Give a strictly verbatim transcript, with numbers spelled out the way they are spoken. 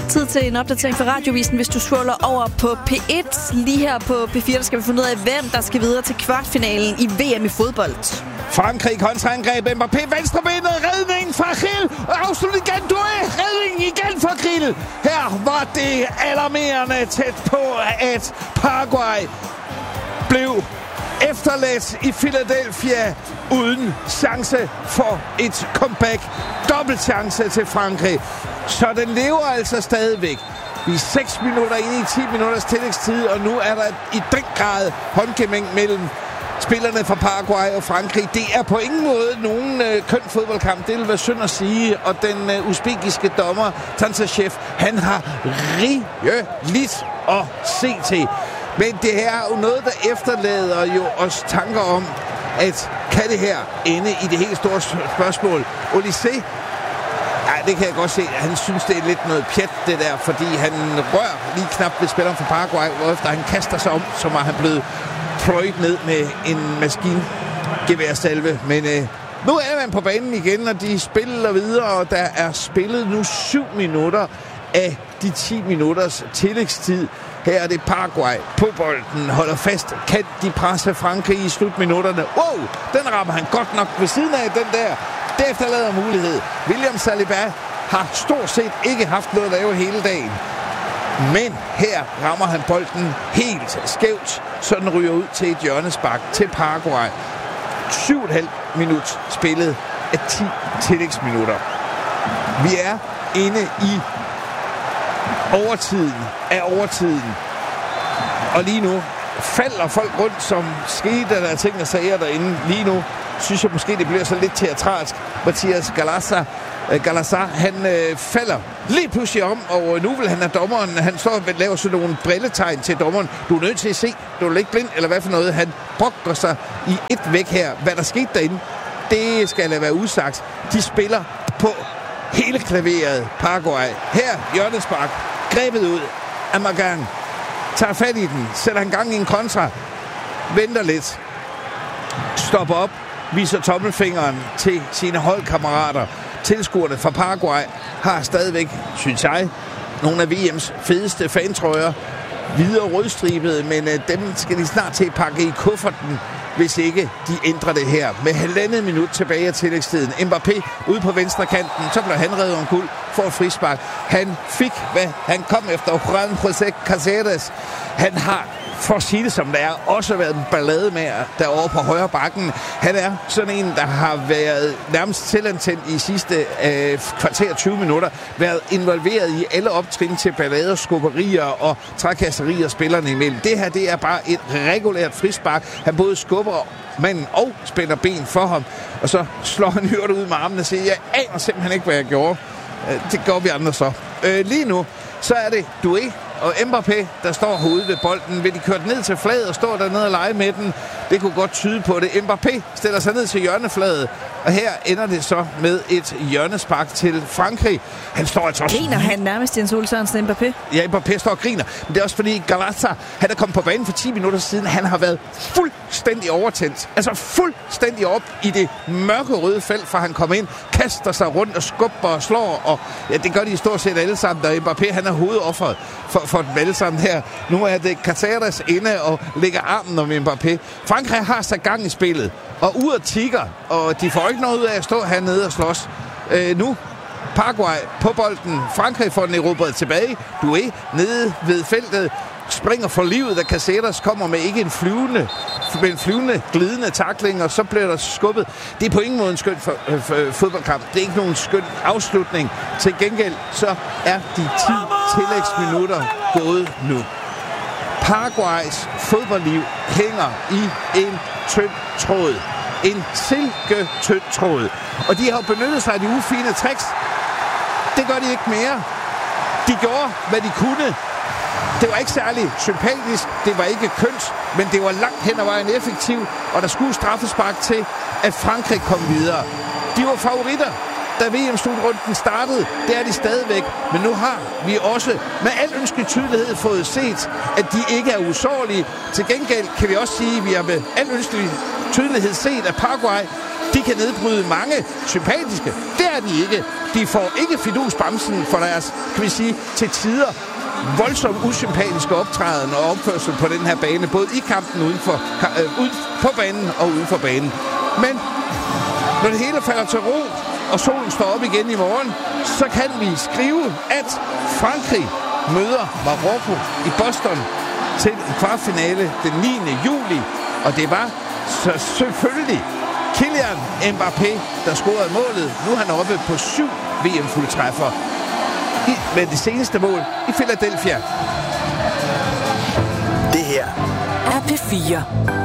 Tid til en opdatering fra Radiovisen. Hvis du scroller over på P et, lige her på P fire, der skal vi finde ud af, hvem der skal videre til kvartfinalen i V M i fodbold. Frankrig kontraangreb, Mbappé, venstrebenet, redning fra Gil, og afslut igen, Doué, redning igen fra Gil. Her var det alarmerende tæt på, at Paraguay blev efterladt i Philadelphia uden chance for et comeback. Dobbelt chance til Frankrig. Så den lever altså stadigvæk. Vi er seks minutter inde i ti minutters tillægstid, og nu er der i den grad håndgemæng mellem spillerne fra Paraguay og Frankrig. Det er på ingen måde nogen øh, køn fodboldkamp. Det vil være synd at sige. Og den øh, uzbekiske dommer, Tantashev, han har rigeligt at se til. Men det her er jo noget, der efterlader jo os tanker om, at kan det her ende i det helt store spørgsmål? Olysée, ja, det kan jeg godt se. Han synes, det er lidt noget pjat, det der, fordi han rører lige knap ved spilleren fra Paraguay, hvorefter han kaster sig om, som var han blevet pløjet ned med en maskingeværsalve. Men øh, nu er man på banen igen, og de spiller videre, og der er spillet nu syv minutter af de ti minutters tillægstid. Her er det Paraguay på bolden, holder fast. Kan de presse Frankrig i slutminutterne? Wow, den rammer han godt nok ved siden af den der. Det efterlader mulighed. William Saliba har stort set ikke haft noget at lave hele dagen. Men her rammer han bolden helt skævt, så den ryger ud til et hjørnespark til Paraguay. syv komma fem minut spillet af ti tillægsminutter. Vi er inde i overtiden af overtiden. Og lige nu falder folk rundt, som skete, der er ting, der sager derinde. Lige nu synes jeg måske, det bliver så lidt teatralsk. Mathias Galassa, Galassa han øh, falder lige pludselig om, og nu vil han have dommeren. Han står og laver sådan nogle brilletegn til dommeren. Du er nødt til at se, du er ikke blind, eller hvad for noget. Han brokker sig i et væk her. Hvad der skete derinde, det skal lade være udsagt. De spiller på hele klaveret, Paraguay. Her, hjørnespark, grebet ud af Magan. Tager fat i den, sætter han gang i en kontra, venter lidt, stopper op, viser tommelfingeren til sine holdkammerater. Tilskuerne fra Paraguay har stadigvæk, synes jeg, nogle af V M's fedeste fantrøjer. Hvide og rødstribede, men øh, dem skal de snart til at pakke i kufferten, hvis ikke de ændrer det her. Med halvandet minut tilbage af tillægstiden. Mbappé ude på venstre kanten, så blev han reddet om kul for et frispark. Han fik, hvad han kom efter, Juan José Caceres. Han har, for at sige det som det er, også været en ballade med derovre på højre bakken. Han er sådan en, der har været nærmest selvantændt i sidste øh, kvarter tyve minutter, været involveret i alle optrin til ballader, skubberier og trækasserier spillerne imellem. Det her, det er bare et regulært frispark. Han både skubber manden og spænder ben for ham, og så slår han hørt ud med armene og siger, jeg aner simpelthen ikke, hvad jeg gjorde. Det gør vi andre så. Øh, lige nu, så er det Doué og Mbappé, der står herude ved bolden. Vil de køre ned til fladet og står dernede og lege med den? Det kunne godt tyde på det. Mbappé stiller sig ned til hjørnefladet, og her ender det så med et hjørnespark til Frankrig. Han står altså også... Griner han nærmest, Jens Ole Sørensen, Mbappé? Ja, Mbappé står og griner. Men det er også fordi Galassa, han er kommet på banen for ti minutter siden. Han har været fuldstændig overtændt. Altså fuldstændig op i det mørke røde felt, fra han kom ind, kaster sig rundt og skubber og slår. Og ja, det gør de stort set alle sammen. Og Mbappé, han er hovedofferet for, for dem alle sammen her. Nu er det Caceres inde og lægger armen om Mbappé. Frankrig har sat gang i spillet, og ud og tigger, og de får ikke noget ud af at stå hernede og slås. Øh, nu Paraguay på bolden. Frankrig får den erobret tilbage. Doué nede ved feltet, springer for livet, da Caceres kommer med ikke en flyvende, med en flyvende, glidende tackling, og så bliver der skubbet. Det er på ingen måde en skøn for, øh, for, fodboldkamp. Det er ikke nogen skøn afslutning. Til gengæld så er de ti tillægsminutter gået nu. Paraguays fodboldliv hænger i en tynd tråd. En silke-tynd tråd. Og de har benyttet sig af de ufine tricks. Det gør de ikke mere. De gjorde, hvad de kunne. Det var ikke særlig sympatisk, det var ikke kønt, men det var langt hen ad vejen effektivt, og der skulle straffespark til, at Frankrig kom videre. De var favoritter, da V M-slutrunden startede. Det er de stadigvæk, men nu har vi også med al ønskelig tydelighed fået set, at de ikke er usårlige. Til gengæld kan vi også sige, at vi har med al ønskelig tydelighed set, at Paraguay, De kan nedbryde mange sympatiske. Det er de ikke. De får ikke fidusbamsen for deres, kan vi sige, til tider voldsomt usympatiske optræden og opførsel på den her bane, både i kampen uden for, øh, ud på banen og uden for banen. Men når det hele falder til ro, og solen står op igen i morgen, så kan vi skrive, at Frankrig møder Marokko i Boston til en kvartfinale den niende juli. Og det var så selvfølgelig Kylian Mbappé, der scorede målet. Nu er han oppe på syv V M-fuldtræffer med det seneste mål i Philadelphia. Det her er P fire.